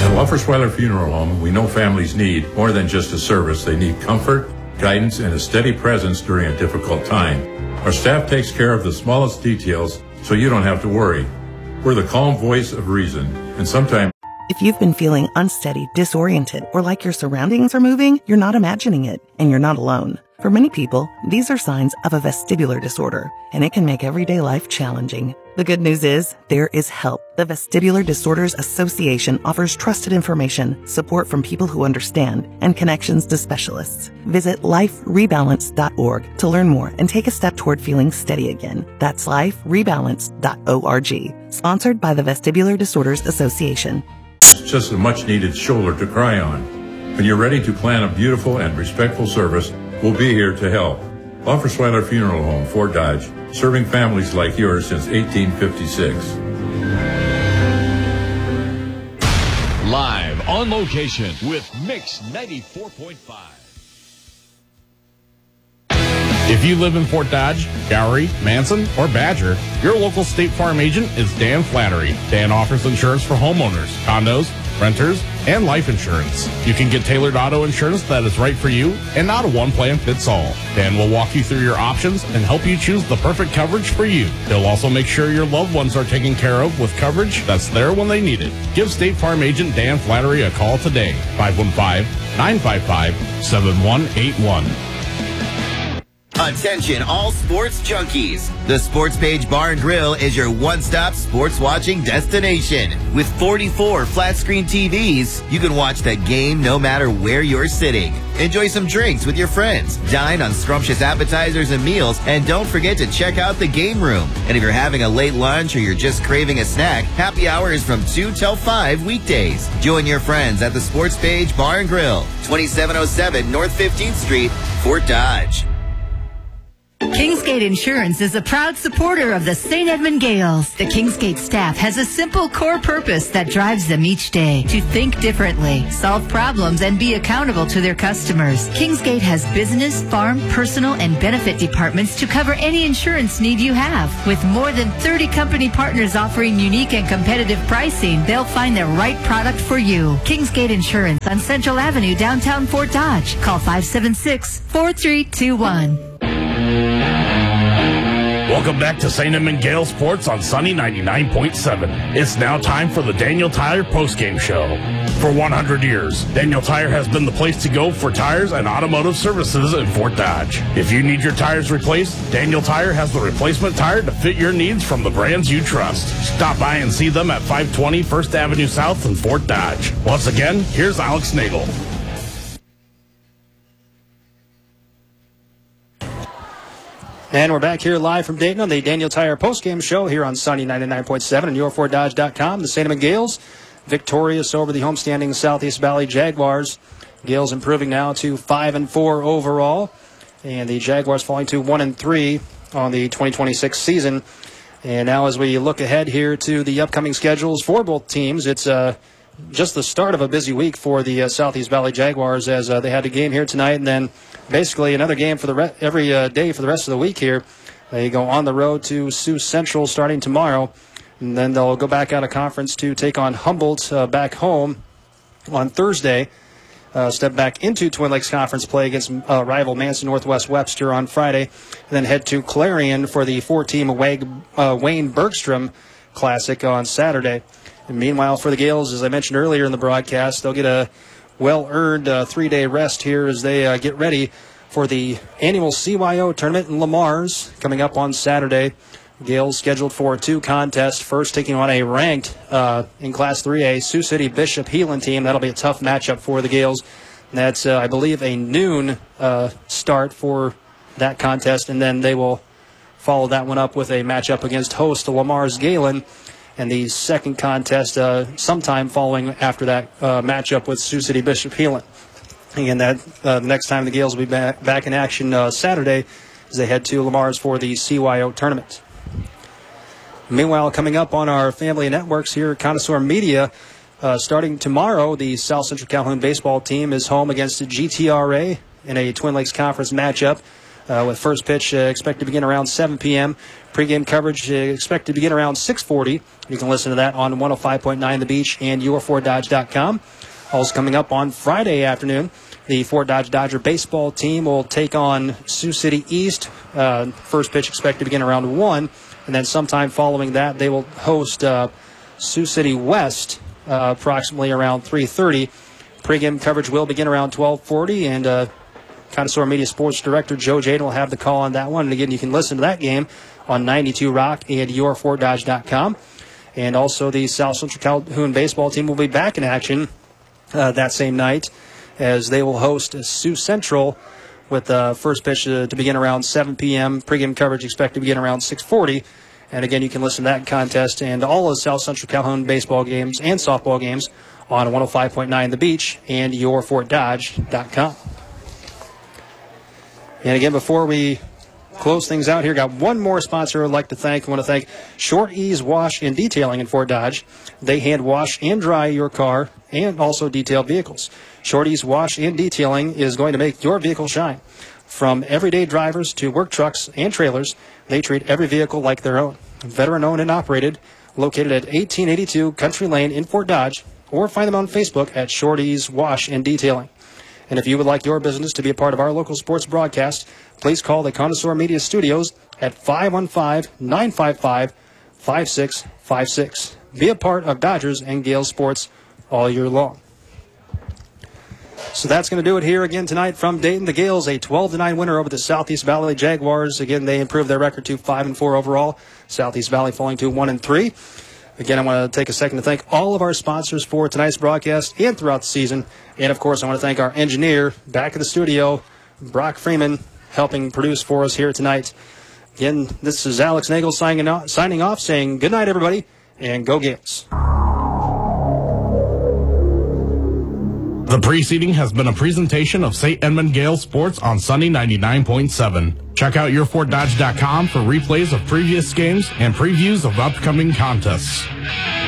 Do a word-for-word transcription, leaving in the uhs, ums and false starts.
At Wolfersweiler Funeral Home, we know families need more than just a service. They need comfort, guidance, and a steady presence during a difficult time. Our staff takes care of the smallest details so you don't have to worry. We're the calm voice of reason, and sometimes... If you've been feeling unsteady, disoriented, or like your surroundings are moving, you're not imagining it, and you're not alone. For many people, these are signs of a vestibular disorder, and it can make everyday life challenging. The good news is, there is help. The Vestibular Disorders Association offers trusted information, support from people who understand, and connections to specialists. Visit life rebalance dot org to learn more and take a step toward feeling steady again. That's life rebalance dot org. Sponsored by the Vestibular Disorders Association. Just a much-needed shoulder to cry on. When you're ready to plan a beautiful and respectful service, we'll be here to help. Wolfersweiler Funeral Home, Fort Dodge, serving families like yours since eighteen fifty-six. Live on location with Mix ninety-four point five. If you live in Fort Dodge, Gowrie, Manson, or Badger, your local State Farm agent is Dan Flattery. Dan offers insurance for homeowners, condos, renters, and life insurance. You can get tailored auto insurance that is right for you and not a one-plan-fits-all. Dan will walk you through your options and help you choose the perfect coverage for you. He'll also make sure your loved ones are taken care of with coverage that's there when they need it. Give State Farm agent Dan Flattery a call today, five one five, nine five five, seven one eight one. Attention all sports junkies. The Sports Page Bar and Grill is your one-stop sports watching destination. With forty-four flat-screen T Vs, you can watch the game no matter where you're sitting. Enjoy some drinks with your friends. Dine on scrumptious appetizers and meals. And don't forget to check out the game room. And if you're having a late lunch or you're just craving a snack, happy hour is from two till five weekdays. Join your friends at the Sports Page Bar and Grill, twenty-seven oh seven North fifteenth Street, Fort Dodge. Kingsgate Insurance is a proud supporter of the Saint Edmund Gales. The Kingsgate staff has a simple core purpose that drives them each day: to think differently, solve problems, and be accountable to their customers. Kingsgate has business, farm, personal, and benefit departments to cover any insurance need you have. With more than thirty company partners offering unique and competitive pricing, they'll find the right product for you. Kingsgate Insurance on Central Avenue, downtown Fort Dodge. Call five seven six, four three two one. Welcome back to Saint Edmund Gale Sports on Sunny ninety-nine point seven. It's now time for the Daniel Tire postgame show. For one hundred years, Daniel Tire has been the place to go for tires and automotive services in Fort Dodge. If you need your tires replaced, Daniel Tire has the replacement tire to fit your needs from the brands you trust. Stop by and see them at five twenty First Avenue South in Fort Dodge. Once again, here's Alex Nagel. And we're back here live from Dayton on the Daniel Tire postgame show here on Sunny ninety-nine point seven and your fort dodge dot com. The Saint Edmund Gales victorious over the homestanding Southeast Valley Jaguars. Gales improving now to five and four overall, and the Jaguars falling to one and three on the twenty twenty-six season. And now as we look ahead here to the upcoming schedules for both teams, it's uh, just the start of a busy week for the uh, Southeast Valley Jaguars, as uh, they had a game here tonight and then basically another game for the re- every uh, day for the rest of the week here. They go on the road to Sioux Central starting tomorrow, and then they'll go back out of conference to take on Humboldt uh, back home on Thursday. Uh, step back into Twin Lakes Conference play against uh, rival Manson Northwest Webster on Friday, and then head to Clarion for the four-team Wag, uh, Wayne Bergstrom Classic on Saturday. And meanwhile, for the Gales, as I mentioned earlier in the broadcast, they'll get a well-earned uh, three-day rest here as they uh, get ready for the annual C Y O tournament in Lamars coming up on Saturday. Gales scheduled for two contests. First, taking on a ranked uh, in Class three A Sioux City Bishop Heelan team. That'll be a tough matchup for the Gales. That's, uh, I believe, a noon uh, start for that contest, and then they will follow that one up with a matchup against host Lamar's Galen. And the second contest uh, sometime following after that uh, matchup with Sioux City Bishop Heelan. And that uh, the next time the Gales will be back, back in action uh, Saturday as they head to Lamar's for the C Y O tournament. Meanwhile, coming up on our family networks here at Connoisseur Media, uh, starting tomorrow, the South Central Calhoun baseball team is home against the G T R A in a Twin Lakes Conference matchup. uh, with first pitch uh, expected to begin around seven p.m. Pre-game coverage uh, expected to begin around six forty. You can listen to that on one oh five point nine The Beach and your ford dodge dot com. Also coming up on Friday afternoon, the Fort Dodge Dodger baseball team will take on Sioux City East. Uh, first pitch expected to begin around one. And then sometime following that, they will host uh, Sioux City West uh, approximately around three thirty. Pre-game coverage will begin around twelve forty, and uh, Connoisseur Media Sports Director Joe Jaden will have the call on that one. And again, you can listen to that game on ninety-two Rock and your ford dodge dot com. And also the South Central Calhoun baseball team will be back in action uh, that same night, as they will host Sioux Central with the uh, first pitch uh, to begin around seven p.m. Pre-game coverage expected to begin around six forty. And again, you can listen to that contest and all of South Central Calhoun baseball games and softball games on one oh five point nine The Beach and your ford dodge dot com. And again, before we close things out here, got one more sponsor I'd like to thank. I want to thank Short Ease Wash and Detailing in Fort Dodge. They hand wash and dry your car and also detail vehicles. Short Ease Wash and Detailing is going to make your vehicle shine. From everyday drivers to work trucks and trailers, they treat every vehicle like their own. Veteran-owned and operated, located at eighteen eighty-two Country Lane in Fort Dodge, or find them on Facebook at Short Ease Wash and Detailing. And if you would like your business to be a part of our local sports broadcast, please call the Connoisseur Media Studios at five one five, nine five five, five six five six. Be a part of Dodgers and Gales sports all year long. So that's going to do it here again tonight from Dayton. The Gales, a twelve to nine winner over the Southeast Valley Jaguars. Again, they improved their record to five and four overall. Southeast Valley falling to one and three. Again, I want to take a second to thank all of our sponsors for tonight's broadcast and throughout the season. And, of course, I want to thank our engineer back in the studio, Brock Freeman, helping produce for us here tonight. Again, this is Alex Nagel signing off, signing off saying good night, everybody, and go Gales. The preceding has been a presentation of Saint Edmund Gales Sports on Sunny ninety-nine point seven. Check out your ford dodge dot com for replays of previous games and previews of upcoming contests.